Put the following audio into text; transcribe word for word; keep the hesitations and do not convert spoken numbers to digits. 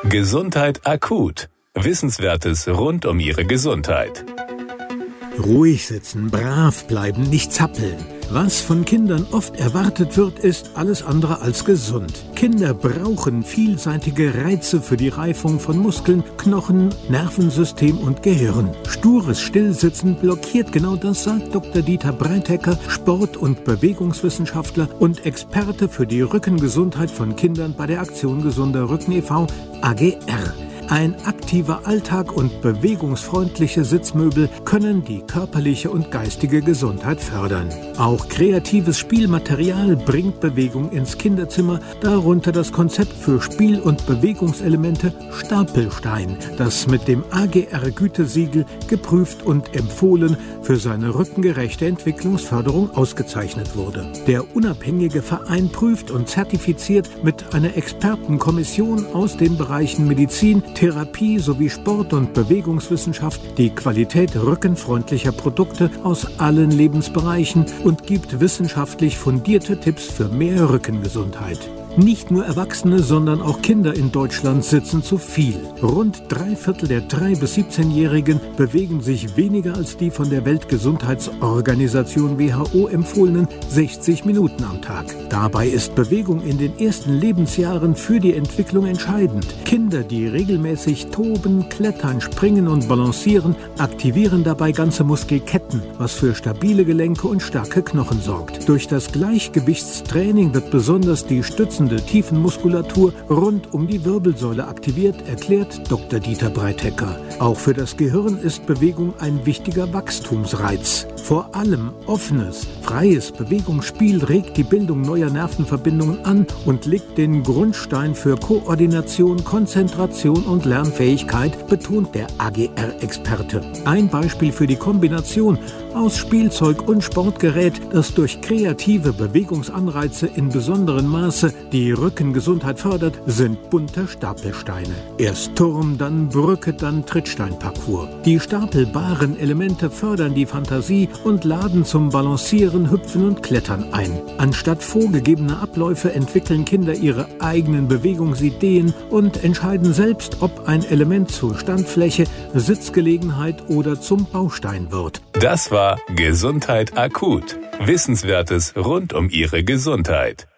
Gesundheit akut. Wissenswertes rund um Ihre Gesundheit. Ruhig sitzen, brav bleiben, nicht zappeln. Was von Kindern oft erwartet wird, ist alles andere als gesund. Kinder brauchen vielseitige Reize für die Reifung von Muskeln, Knochen, Nervensystem und Gehirn. Stures Stillsitzen blockiert genau das, sagt Doktor Dieter Breithecker, Sport- und Bewegungswissenschaftler und Experte für die Rückengesundheit von Kindern bei der Aktion Gesunder Rücken e V A G R. Ein aktiver Alltag und bewegungsfreundliche Sitzmöbel können die körperliche und geistige Gesundheit fördern. Auch kreatives Spielmaterial bringt Bewegung ins Kinderzimmer, darunter das Konzept für Spiel- und Bewegungselemente Stapelstein, das mit dem A G R-Gütesiegel geprüft und empfohlen für seine rückengerechte Entwicklungsförderung ausgezeichnet wurde. Der unabhängige Verein prüft und zertifiziert mit einer Expertenkommission aus den Bereichen Medizin, Therapie sowie Sport- und Bewegungswissenschaft die Qualität rückenfreundlicher Produkte aus allen Lebensbereichen und gibt wissenschaftlich fundierte Tipps für mehr Rückengesundheit. Nicht nur Erwachsene, sondern auch Kinder in Deutschland sitzen zu viel. Rund drei Viertel der drei- bis siebzehnjährigen bewegen sich weniger als die von der Weltgesundheitsorganisation W H O empfohlenen sechzig Minuten am Tag. Dabei ist Bewegung in den ersten Lebensjahren für die Entwicklung entscheidend. Kinder, die regelmäßig toben, klettern, springen und balancieren, aktivieren dabei ganze Muskelketten, was für stabile Gelenke und starke Knochen sorgt. Durch das Gleichgewichtstraining wird besonders die Stützen Tiefenmuskulatur rund um die Wirbelsäule aktiviert, erklärt Doktor Dieter Breithecker. Auch für das Gehirn ist Bewegung ein wichtiger Wachstumsreiz. Vor allem offenes, freies Bewegungsspiel regt die Bildung neuer Nervenverbindungen an und legt den Grundstein für Koordination, Konzentration und Lernfähigkeit, betont der A G R-Experte. Ein Beispiel für die Kombination aus Spielzeug und Sportgerät, das durch kreative Bewegungsanreize in besonderem Maße die Rückengesundheit fördert, sind bunte Stapelsteine. Erst Turm, dann Brücke, dann Trittsteinparcours. Die stapelbaren Elemente fördern die Fantasie und laden zum Balancieren, Hüpfen und Klettern ein. Anstatt vorgegebener Abläufe entwickeln Kinder ihre eigenen Bewegungsideen und entscheiden selbst, ob ein Element zur Standfläche, Sitzgelegenheit oder zum Baustein wird. Das war Gesundheit akut. Wissenswertes rund um Ihre Gesundheit.